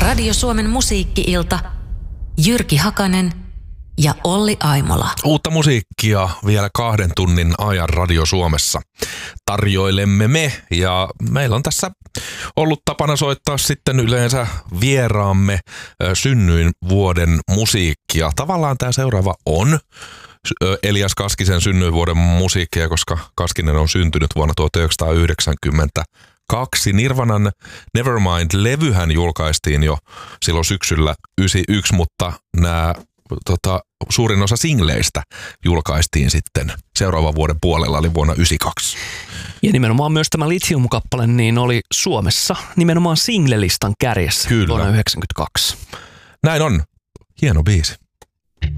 Radio Suomen musiikki-ilta, Jyrki Hakanen ja Olli Aimola. Uutta musiikkia vielä 2 tunnin ajan Radio Suomessa tarjoilemme me, ja meillä on tässä ollut tapana soittaa sitten yleensä vieraamme synnyinvuoden musiikkia. Tavallaan tämä seuraava on Elias Kaskisen synnyinvuoden musiikkia, koska Kaskinen on syntynyt vuonna 1992. Nirvanan Nevermind-levyhän julkaistiin jo silloin syksyllä 1991, mutta nämä suurin osa singleistä julkaistiin sitten seuraavan vuoden puolella, eli vuonna 1992. Ja nimenomaan myös tämä Lithium-kappale niin oli Suomessa nimenomaan singlelistan kärjessä. Kyllä. Vuonna 1992. Näin on. Hieno biisi.